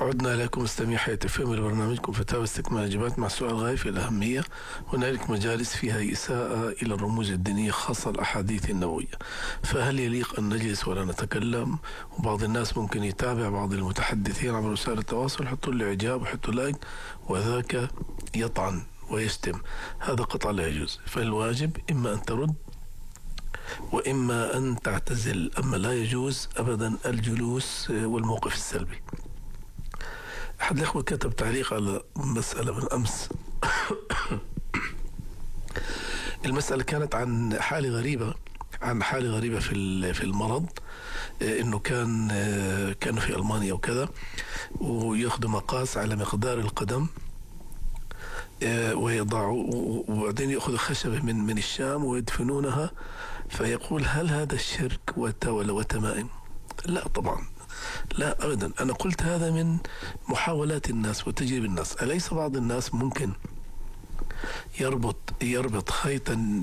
عدنا إليكم مستمعي حياة فهم برنامجكم فتاوى استكمال الإجابات مع سؤال غاية في الأهمية. هنالك مجالس فيها إساءة إلى الرموز الدينية خاصة الأحاديث النبوية، فهل يليق أن نجلس ولا نتكلم؟ وبعض الناس ممكن يتابع بعض المتحدثين عبر وسائل التواصل، يحطوا له إعجاب ويحطوا لايك، وذاك يطعن ويشتم. هذا قطعا لا يجوز، فالواجب إما أن ترد وإما أن تعتزل، أما لا يجوز أبدا الجلوس والموقف السلبي. أحد الأخوة كتب تعليق على مسألة من أمس. المسألة كانت عن حالة غريبة في المرض، إنه كانوا في ألمانيا وكذا، ويأخذوا مقاس على مقدار القدم ويضعوا، وبعدين يأخذوا خشبة من الشام ويدفنونها. فيقول: هل هذا الشرك وتمائم؟ لا طبعا، لا أبدا. أنا قلت هذا من محاولات الناس وتجريب الناس. أليس بعض الناس ممكن يربط خيطا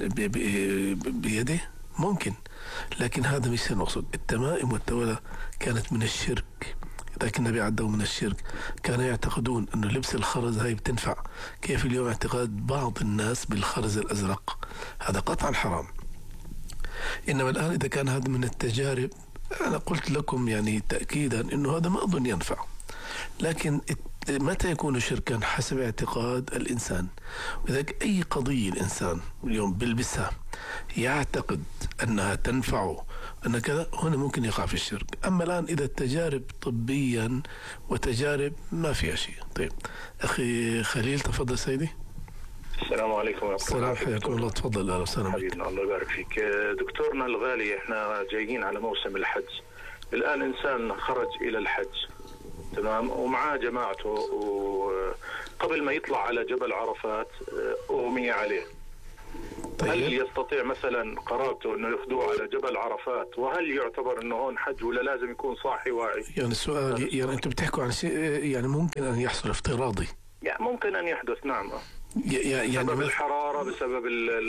بيده؟ ممكن، لكن هذا مش المقصود. التمائم والتولى كانت من الشرك، لكن النبي عده من الشرك. كانوا يعتقدون أنه لبس الخرز هاي بتنفع، كيف اليوم اعتقاد بعض الناس بالخرز الأزرق؟ هذا قطعا حرام. إنما الآن إذا كان هذا من التجارب، أنا قلت لكم يعني تأكيدا أنه هذا ما أظن ينفع. لكن متى يكون شركا؟ حسب اعتقاد الإنسان. وذلك أي قضية الإنسان اليوم بلبسها يعتقد أنها تنفعه أن كذا، هنا ممكن يقع في الشرك. أما الآن إذا التجارب طبيا وتجارب ما فيها شيء. طيب أخي خليل، تفضل سيدي. السلام عليكم ورحمة الله. السلام، حياكم الله. تفضل. أهلا وسهلا. حبيبنا الله يبارك فيك. دكتورنا الغالي، احنا جايين على موسم الحج. الآن إنسان خرج إلى الحج، تمام، ومعاه جماعته، وقبل ما يطلع على جبل عرفات أغمي عليه. طيب. هل يستطيع مثلا قرابته انه ياخذوه على جبل عرفات؟ وهل يعتبر انه هون حج ولا لازم يكون صاحي واعي؟ يعني السؤال، يعني انتم بتحكوا عن شيء يعني ممكن ان يحصل افتراضي، يعني ممكن ان يحدث. نعم، يعني بسبب الحرارة، بسبب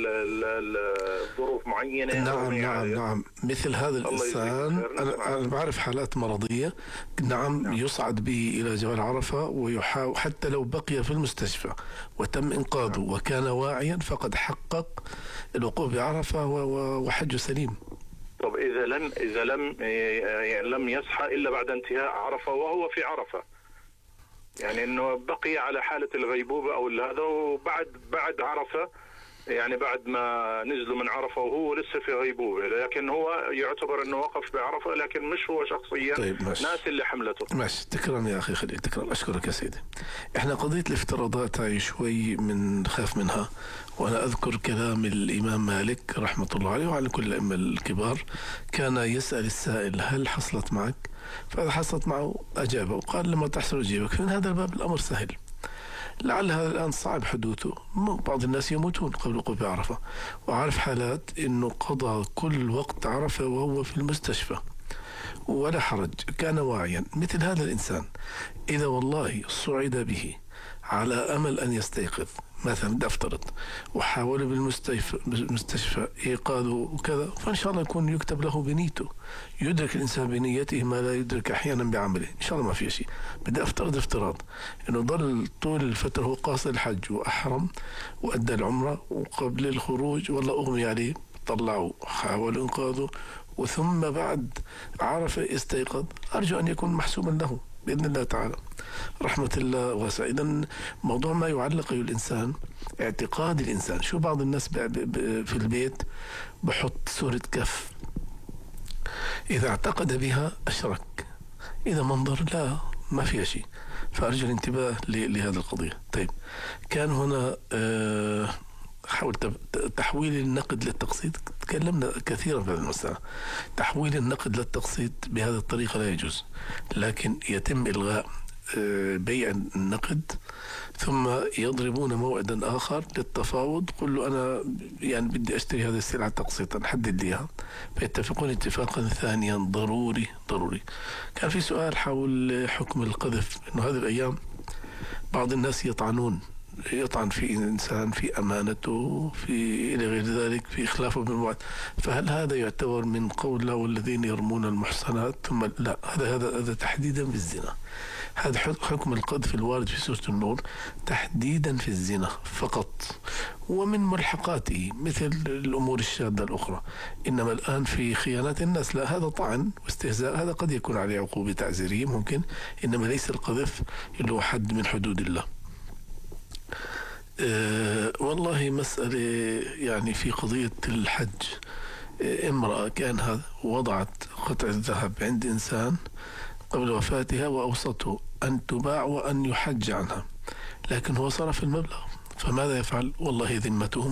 الظروف معينة. نعم. مثل هذا الإنسان أنا بعرف حالات مرضية، نعم. يصعد به إلى جبل عرفة ويحاول، حتى لو بقي في المستشفى وتم إنقاذه وكان واعيا، فقد حقق الوقوف بعرفة وحجه سليم. طب إذا لم يصحى إلا بعد انتهاء عرفة وهو في عرفة، يعني انه بقي على حالة الغيبوبة او هذا، وبعد عرفة، يعني بعد ما نزلوا من عرفة وهو لسه في غيبوبة، لكن هو يعتبر انه وقف بعرفة، لكن مش هو شخصيا. طيب، ناس اللي حملته. ماشي، تكرم يا اخي خليل، تكرم. اشكرك يا سيدي. احنا قضية الافتراضات هاي شوي خاف منها، وانا اذكر كلام الامام مالك رحمة الله عليه وعلى كل الائمة الكبار. كان يسأل السائل: هل حصلت معك؟ فإذا حصلت معه أجابه، وقال: لما تحصل أجيبك. فمن هذا الباب الأمر سهل. لعل هذا الآن صعب حدوثه، بعض الناس يموتون قبل وقوف عرفة، وعارف حالات إنه قضى كل وقت عرفة وهو في المستشفى ولا حرج، كان واعيا. مثل هذا الإنسان إذا والله صعد به على أمل أن يستيقظ، مثلا بدي أفترض، وحاول بالمستشفى إيقاظه وكذا، فإن شاء الله يكون يكتب له بنيته. يدرك الإنسان بنيته ما لا يدرك أحيانا بعمله، إن شاء الله ما في شيء. بدي أفترض افتراض إنه ضل طول الفترة هو قاصد الحج وأحرم وأدى العمرة، وقبل الخروج والله أغمي عليه، طلعوا حاول إنقاذه، وثم بعد عرف استيقظ. أرجو أن يكون محسوبا له بإذن الله تعالى، رحمة الله واسعة. إذن موضوع ما يعلق الإنسان اعتقاد الإنسان. شو بعض الناس في البيت بحط صورة كف، إذا اعتقد بها أشرك، إذا منظر لا ما فيها شيء. فأرجو الانتباه لهذه القضية. طيب، كان هنا حول تحويل النقد للتقسيط. تكلمنا كثيرا في هذه المسألة. تحويل النقد للتقسيط بهذه الطريقة لا يجوز، لكن يتم إلغاء بيع النقد، ثم يضربون موعدا آخر للتفاوض. قل له: أنا يعني بدي أشتري هذه السلعة تقسيطا، حدد ليها. فيتفقون اتفاقا ثانيا ضروري. كان في سؤال حول حكم القذف، إنه هذه الأيام بعض الناس يطعن في إنسان في أمانته، في إلى غير ذلك، في إخلافه بالوعد. فهل هذا يعتبر من قول الله: والذين يرمون المحصنات ثم لا؟ هذا تحديدا بالزنا. هذا حكم القذف الوارد في سورة النور تحديدا في الزنا فقط، ومن ملحقاته مثل الأمور الشاذة الأخرى. إنما الآن في خيانات الناس لا، هذا طعن واستهزاء، هذا قد يكون عليه عقوبة تعزيرية ممكن، إنما ليس القذف اللي هو حد من حدود الله. والله مسألة يعني في قضية الحج، امرأة كان هذا وضعت قطعة ذهب عند إنسان قبل وفاتها وأوصته أن تباع وأن يحج عنها، لكن هو صرف المبلغ، فماذا يفعل؟ والله ذمته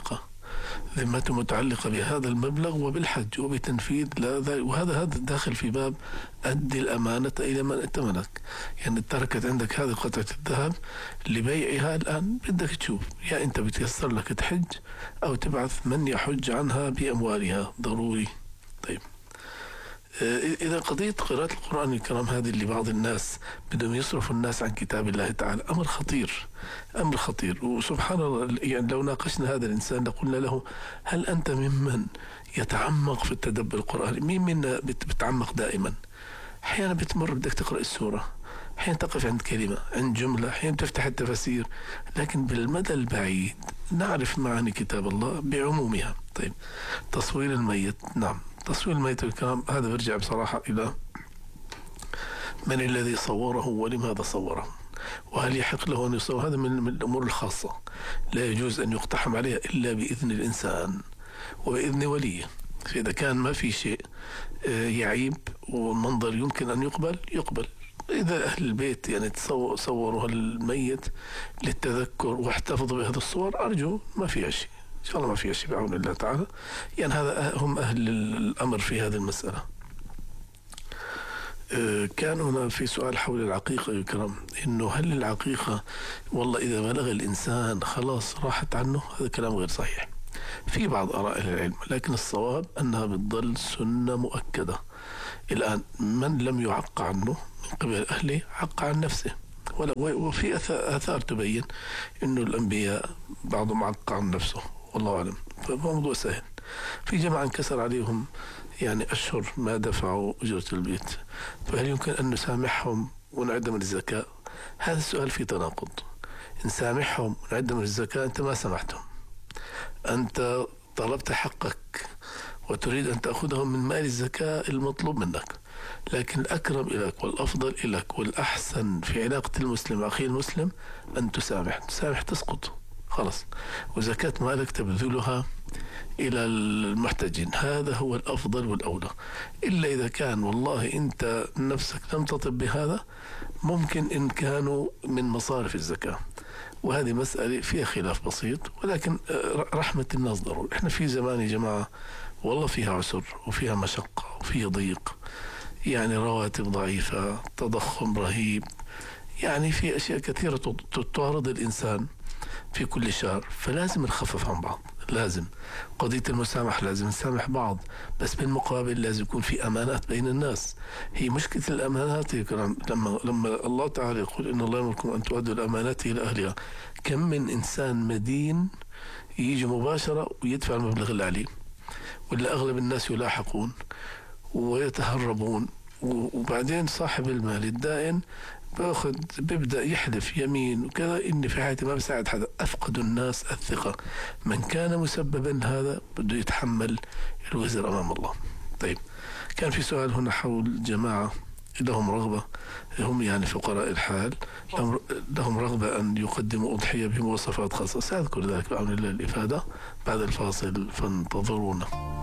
متعلقة بهذا المبلغ وبالحج وبتنفيذ وهذا داخل في باب أدي الأمانة إلى من ائتمنك. يعني تركت عندك هذه قطعة الذهب لبيعها، الآن بدك تشوف يا أنت بتيسر لك تحج أو تبعث من يحج عنها بأموالها، ضروري. طيب، إذا قضية قراءة القرآن الكريم هذه اللي بعض الناس بدهم يصرفوا الناس عن كتاب الله تعالى، أمر خطير. وسبحان الله، يعني لو ناقشنا هذا الإنسان لقلنا له هل أنت ممن يتعمق في التدبر القرآني؟ مين منا بتعمق دائما؟ أحيانا بتمر بدك تقرأ السورة، أحيانا تقف عند كلمة عند جملة، أحيانا تفتح التفاسير، لكن بالمدى البعيد نعرف معاني كتاب الله بعمومها. طيب، تصوير الميت، نعم، تصوير الميت الكرام هذا برجع بصراحة إلى من الذي صوره ولماذا صوره، وهل يحق له أن يصور. هذا من الأمور الخاصة لا يجوز أن يقتحم عليها إلا بإذن الإنسان وبإذن وليه. فإذا كان ما في شيء يعيب والمنظر يمكن أن يقبل. إذا أهل البيت يعني صوروا الميت للتذكر واحتفظوا بهذه الصور، أرجو ما فيها شيء، إن شاء الله ما فيها شيء بعون الله تعالى. يعني هذا هم أهل الأمر في هذه المسألة. كان هنا في سؤال حول العقيقة يا كرام، إنه هل العقيقة والله إذا بلغ الإنسان خلاص راحت عنه؟ هذا كلام غير صحيح في بعض آراء العلم، لكن الصواب أنها بتضل سنة مؤكدة. الآن من لم يعق عنه من قبل أهله عق عن نفسه، وفي آثار تبين إنه الأنبياء بعضهم عق عن نفسه، والله أعلم. فموضوع سهل. في جماعة انكسر عليهم يعني أشهر ما دفعوا أجرة البيت، فهل يمكن أن نسامحهم ونعدم الزكاة؟ هذا السؤال فيه تناقض. نسامحهم ونعدم الزكاة، أنت ما سمحتهم، أنت طلبت حقك وتريد أن تأخذه من مال الزكاة المطلوب منك، لكن الأكرم إليك والأفضل إليك والأحسن في علاقة المسلم أخي المسلم أن تسامح تسقط خلاص، وزكاة مالك تبذلها إلى المحتاجين، هذا هو الأفضل والأولى. إلا إذا كان والله أنت نفسك لم تطب بهذا، ممكن إن كانوا من مصارف الزكاة، وهذه مسألة فيها خلاف بسيط، ولكن رحمة الناس ضروري. إحنا في زمان يا جماعة والله فيها عسر وفيها مشقة وفيها ضيق، يعني رواتب ضعيفة، تضخم رهيب، يعني في أشياء كثيرة تعرض الإنسان في كل شهر، فلازم نخفف عن بعض. لازم قضية المسامح، لازم نسامح بعض، بس بالمقابل لازم يكون في أمانات بين الناس. هي مشكلة الأمانات لما الله تعالى يقول إن الله يأمركم أن تؤدوا الأمانات إلى أهلها، كم من إنسان مدين يجي مباشرة ويدفع المبلغ اللي عليه، ولا أغلب الناس يلاحقون ويتهربون، وبعدين صاحب المال الدائن بيبدأ يحلف يمين وكذا إني في حياتي ما بساعد حدا. أفقد الناس الثقة، من كان مسببا هذا بده يتحمل الوزر أمام الله. طيب، كان في سؤال هنا حول جماعة لهم رغبة، هم يعني فقراء الحال، لهم رغبة أن يقدموا أضحية بمواصفات خاصة. سأذكر ذلك بعون الله الإفادة بعد الفاصل، فانتظرونا.